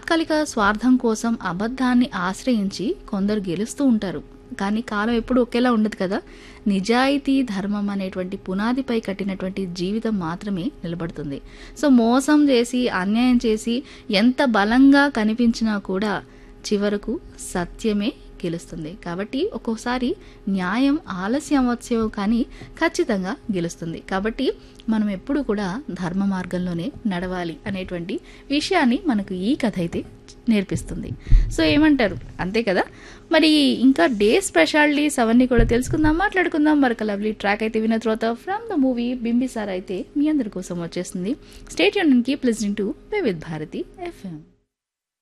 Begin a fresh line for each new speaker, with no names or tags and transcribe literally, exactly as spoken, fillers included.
తాత్కాలిక స్వార్థం కోసం అబద్ధాన్ని ఆశ్రయించి కొందరు గెలుస్తూ ఉంటారు. కానీ కాలం ఎప్పుడు ఒకేలా ఉండదు కదా. నిజాయితీ, ధర్మం అనేటువంటి పునాదిపై కట్టినటువంటి జీవితం మాత్రమే నిలబడుతుంది. సో మోసం చేసి, అన్యాయం చేసి ఎంత బలంగా కనిపించినా కూడా చివరకు సత్యమే గెలుస్తుంది. కాబట్టి ఒక్కోసారి న్యాయం ఆలస్యం అవ్వచ్చు, కానీ ఖచ్చితంగా గెలుస్తుంది. కాబట్టి మనం ఎప్పుడు కూడా ధర్మ మార్గంలోనే నడవాలి అనేటువంటి విషయాన్ని మనకు ఈ కథ అయితే నేర్పిస్తుంది. సో ఏమంటారు, అంతే కదా. మరి ఇంకా డే స్పెషాలిటీస్ అవన్నీ కూడా తెలుసుకుందాం, మాట్లాడుకుందాం. మరొక లవ్లీ ట్రాక్ అయితే విన్న తర్వాత ఫ్రమ్ ద మూవీ బింబిసార అయితే మీ అందరి కోసం వచ్చేస్తుంది. Stay tuned and keep listening to Vividh Bharati FM.